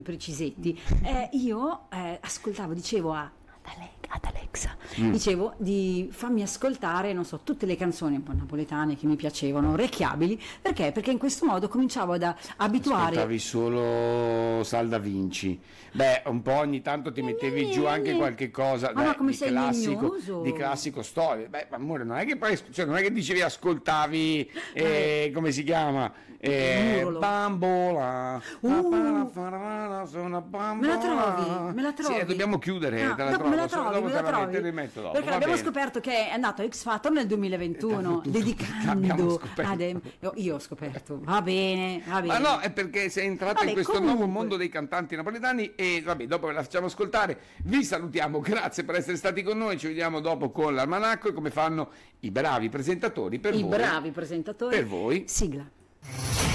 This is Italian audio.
precisetti, io ascoltavo, dicevo ad Alexa, dicevo di fammi ascoltare, non so, tutte le canzoni un po' napoletane che mi piacevano, orecchiabili, perché in questo modo cominciavo ad abituare. Ascoltavi solo Salda Vinci, beh, un po' ogni tanto ti mettevi giù anche qualche cosa Ma come di sei legnoso? di classico storico. Beh, ma amore, non è che poi, cioè, non è che dicevi ascoltavi come si chiama? Bambola. Me la trovi? Sì, dobbiamo chiudere, Ah, te la dopo me la trovo, trovi, me la te trovi? rimetto dopo, Perché va abbiamo bene. scoperto che è andato a X Factor nel 2021, Abbiamo dedicando scoperto. io ho scoperto, va bene. Ma no, è perché sei entrata Vabbè, in questo comunque. nuovo mondo dei cantanti napoletani e vabbè, dopo ve la facciamo ascoltare. Vi salutiamo, grazie per essere stati con noi, ci vediamo dopo con l'almanacco e come fanno i bravi presentatori per I voi. bravi presentatori. Per voi. Sigla.